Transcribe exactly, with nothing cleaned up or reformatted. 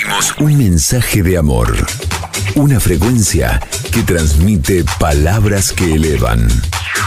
Compartimos un mensaje de amor. Una frecuencia que transmite palabras que elevan.